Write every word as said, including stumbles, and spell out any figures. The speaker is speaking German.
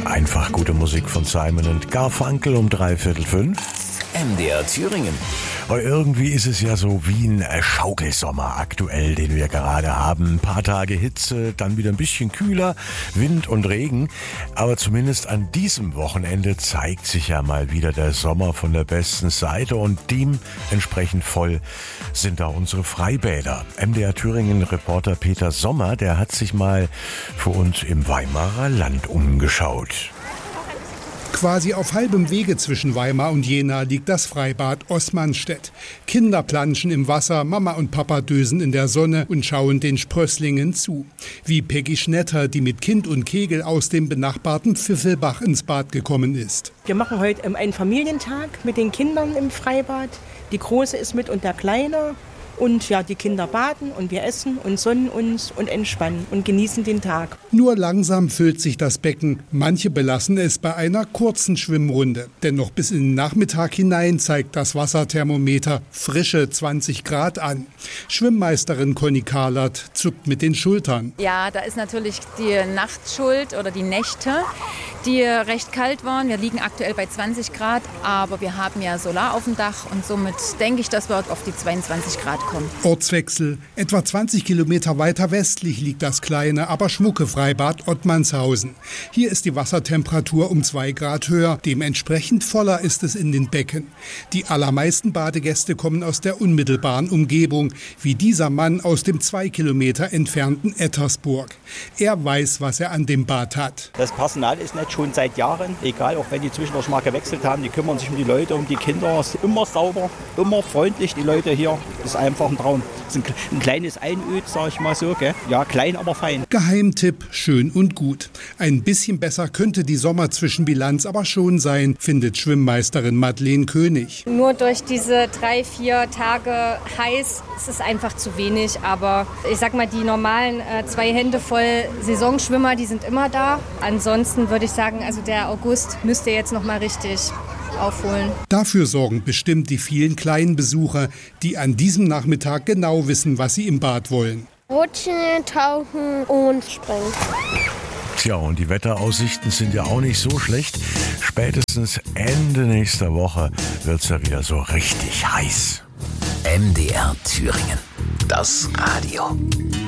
Einfach gute Musik von Simon und Garfunkel um dreiviertel fünf. M D R Thüringen. Aber irgendwie ist es ja so wie ein Schaukelsommer aktuell, den wir gerade haben. Ein paar Tage Hitze, dann wieder ein bisschen kühler, Wind und Regen. Aber zumindest an diesem Wochenende zeigt sich ja mal wieder der Sommer von der besten Seite. Und dementsprechend voll sind da unsere Freibäder. M D R Thüringen-Reporter Peter Sommer, der hat sich mal für uns im Weimarer Land umgeschaut. Quasi auf halbem Wege zwischen Weimar und Jena liegt das Freibad Osmanstedt. Kinder planschen im Wasser, Mama und Papa dösen in der Sonne und schauen den Sprösslingen zu. Wie Peggy Schnetter, die mit Kind und Kegel aus dem benachbarten Pfiffelbach ins Bad gekommen ist. Wir machen heute einen Familientag mit den Kindern im Freibad. Die Große ist mit und der Kleine. Und ja, die Kinder baden und wir essen und sonnen uns und entspannen und genießen den Tag. Nur langsam füllt sich das Becken. Manche belassen es bei einer kurzen Schwimmrunde. Denn noch bis in den Nachmittag hinein zeigt das Wasserthermometer frische zwanzig Grad an. Schwimmmeisterin Conny Kahlert zuckt mit den Schultern. Ja, da ist natürlich die Nacht schuld oder die Nächte, die recht kalt waren. Wir liegen aktuell bei zwanzig Grad, aber wir haben ja Solar auf dem Dach und somit denke ich, dass wir auf die zweiundzwanzig Grad kommen. Ortswechsel. Etwa zwanzig Kilometer weiter westlich liegt das kleine, aber schmucke Freibad Ottmannshausen. Hier ist die Wassertemperatur um zwei Grad höher. Dementsprechend voller ist es in den Becken. Die allermeisten Badegäste kommen aus der unmittelbaren Umgebung, wie dieser Mann aus dem zwei Kilometer entfernten Ettersburg. Er weiß, was er an dem Bad hat. Das Personal ist nicht schon seit Jahren, egal, auch wenn die zwischendurch mal gewechselt haben, die kümmern sich um die Leute, um die Kinder. Es ist immer sauber, immer freundlich, die Leute hier. Das ist einfach ein Traum. Das ist ein, ein kleines Einöd, sag ich mal so, gell? Ja, klein, aber fein. Geheimtipp, schön und gut. Ein bisschen besser könnte die Sommerzwischenbilanz aber schon sein, findet Schwimmmeisterin Madeleine König. Nur durch diese drei, vier Tage heiß ist es einfach zu wenig. Aber ich sag mal, die normalen äh, zwei Hände voll Saisonschwimmer, die sind immer da. Ansonsten würde ich sagen, also der August müsste jetzt noch mal richtig aufholen. Dafür sorgen bestimmt die vielen kleinen Besucher, die an diesem Nachmittag genau wissen, was sie im Bad wollen. Rutschen, tauchen und springen. Tja, und die Wetteraussichten sind ja auch nicht so schlecht. Spätestens Ende nächster Woche wird es ja wieder so richtig heiß. M D R Thüringen. Das Radio.